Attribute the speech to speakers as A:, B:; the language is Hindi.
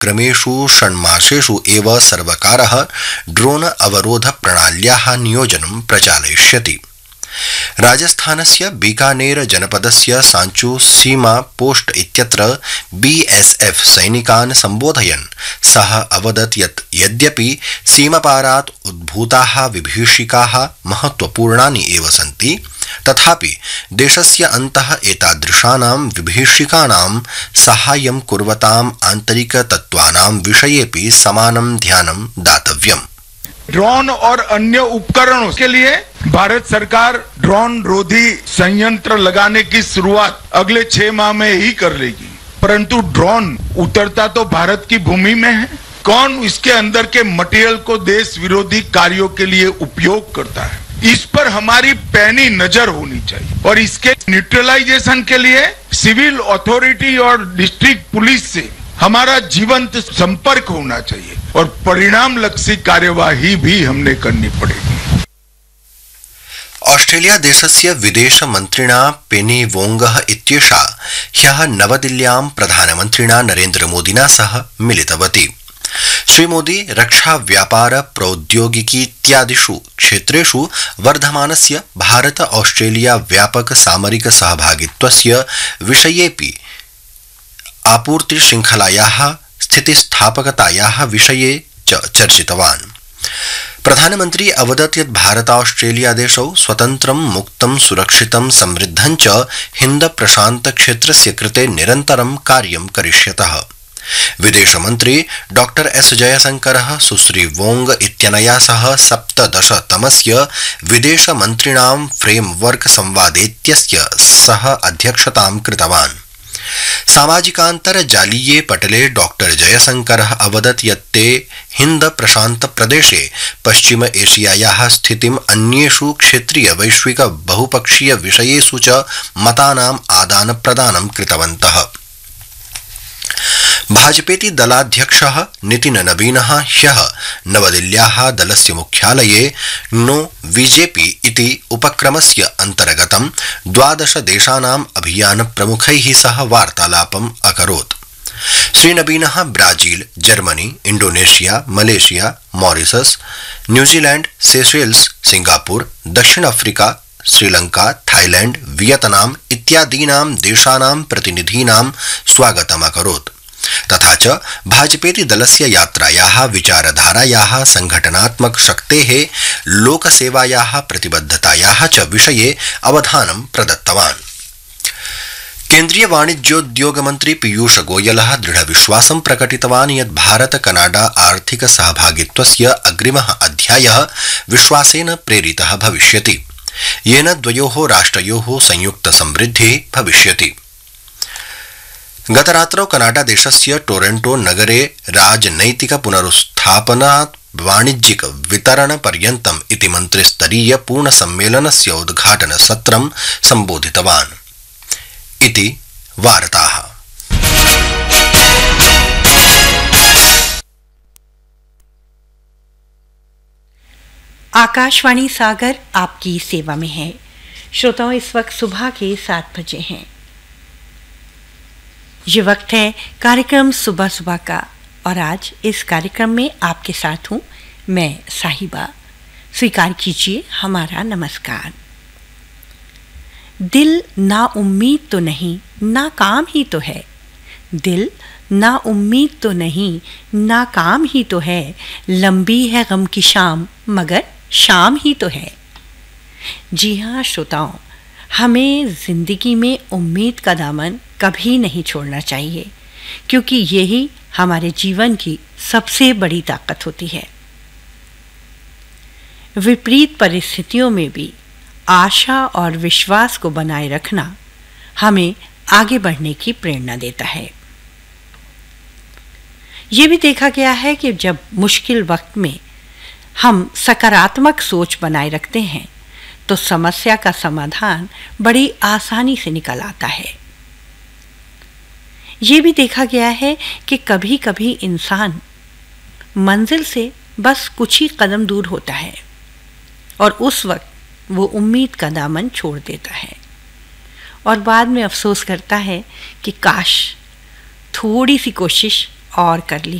A: अग्रिमेषु षण्मासेषु एव सर्वकारः ड्रोन अवरोध प्रणाल्याः नियोजनं प्रचालयिष्यति। राजस्थानस्य बीकानेर जनपदस्य सांचू सीमा पोस्ट इत्यत्र BSF सैनिकान् सम्बोधयन् सः अवदत् यत् यद्यपि सीमापारात् उद्भूताः विभीषिकाः महत्वपूर्णानि एव सन्ति, तथापि देशस्य अन्तः एतादृशानां विभीषिकाणां साहाय्यं कुर्वताम् आन्तरिकतत्त्वानां विषयेपि समानं ध्यानं दातव्यम्।
B: ड्रोन और अन्य उपकरणों के लिए भारत सरकार ड्रोन रोधी संयंत्र लगाने की शुरुआत अगले 6 माह में ही कर लेगी, परंतु ड्रोन उतरता तो भारत की भूमि में है। कौन इसके अंदर के मटेरियल को देश विरोधी कार्यों के लिए उपयोग करता है, इस पर हमारी पैनी नजर होनी चाहिए और इसके न्यूट्रलाइजेशन के लिए सिविल अथॉरिटी और डिस्ट्रिक्ट पुलिस से हमारा जीवंत संपर्क होना चाहिए और परिणाम लक्षी कार्यवाही भी हमने करनी पड़ेगी।
A: ऑस्ट्रेलिया देशस्य विदेश मन्त्रिणा पेनी वोंगः इत्येषा ह्यः नवदिल्ल्यां प्रधानमन्त्रिणा नरेन्द्र मोदिना सह मिलितवती। श्रीमोदी रक्षा व्यापार प्रौद्योगिकी इत्यादिषु क्षेत्रेषु वर्धमानस्य भारत ऑस्ट्रेलिया व्यापक सामरिक सहभागित्वस्य विषयेऽपि आपूर्ति श्रृंखलायाः स्थितिस्थापकतायाः विषये च चर्चितवान्। प्रधानमन्त्री अवदत् यत् भारत ऑस्ट्रेलिया देशौ स्वतन्त्रं मुक्तं सुरक्षितं समृद्धं च हिन्द प्रशान्त क्षेत्रस्य कृते निरन्तरं कार्यं करिष्यतः। विदेशमन्त्री डॉ एस जयशंकरः सुश्री वोंग इत्यनया सह 17तमस्य विदेशमन्त्रिणां फ्रेमवर्क संवादेत्यस्य सह अध्यक्षतां कृतवान्। सामाजिकान्तर्जालीये पटले डॉ जयशंकरः अवदत् यत् ते हिन्द प्रशान्त प्रदेशे पश्चिम एशियायाः स्थितिम् अन्येषु क्षेत्रीय वैश्विक बहुपक्षीय विषयेषु च मतानाम् आदान प्रदानं कृतवन्तः। भाजपेति दलाध्यक्षः नितिन नवीनः ह्यः नवदिल्ल्याः दलस्य मुख्यालये नो बीजेपी इति उपक्रमस्य अन्तर्गतं 12 देशानाम् अभियान प्रमुखैः सह वार्तालापम् अकरोत्। श्रीनवीनः Brazil, Germany, Indonesia, Malaysia, Mauritius, New Zealand, Seychelles, Singapore, दक्षिण अफ्रीका, श्रीलंका, थाईलैंड, वियतनाम इत्यादीनां देशानां प्रतिनिधीनां स्वागतम् अकरोत्। तथा च भाजपेति दलस्य यात्रायाः विचारधारायाः संघटनात्मक शक्तेः लोकसेवायाः प्रतिबद्धतायाः च विषये अवधानं प्रदत्तवान्। केन्द्रीय वाणिज्योद्योग मंत्री पीयूष गोयलः दृढविश्वासं प्रकटितवान् यत् भारत कनाडा आर्थिक सहभागित्वस्य अग्रिमः अध्यायः विश्वासेन प्रेरितः भविष्यति, येन द्वयोः राष्ट्रयोः संयुक्त समृद्धिः भविष्यति। गतरात्रौ कनाडा देशस्य टोरंटो नगरे राजनैतिक पुनरुत्थापनात् वाणिज्यिक वितरण पर्यन्तम् इति मन्त्रिस्तरीय पूर्ण सम्मेलनस्य उद्घाटन सत्रं सम्बोधितवान् इति वार्ताः।
C: आकाशवाणी सागर आपकी सेवा में है। श्रोताओं, इस वक्त सुबह के 7 बजे हैं। ये वक्त है कार्यक्रम सुबह सुबह का और आज इस कार्यक्रम में आपके साथ हूँ मैं साहिबा। स्वीकार कीजिए हमारा नमस्कार। दिल ना उम्मीद तो नहीं ना काम ही तो है, दिल ना उम्मीद तो नहीं ना काम ही तो है, लंबी है गम की शाम मगर शाम ही तो है। जी हाँ श्रोताओं, हमें ज़िंदगी में उम्मीद का दामन कभी नहीं छोड़ना चाहिए, क्योंकि यही हमारे जीवन की सबसे बड़ी ताकत होती है। विपरीत परिस्थितियों में भी आशा और विश्वास को बनाए रखना हमें आगे बढ़ने की प्रेरणा देता है। ये भी देखा गया है कि जब मुश्किल वक्त में हम सकारात्मक सोच बनाए रखते हैं तो समस्या का समाधान बड़ी आसानी से निकल आता है। ये भी देखा गया है कि कभी कभी इंसान मंजिल से बस कुछ ही कदम दूर होता है और उस वक्त वो उम्मीद का दामन छोड़ देता है और बाद में अफसोस करता है कि काश थोड़ी सी कोशिश और कर ली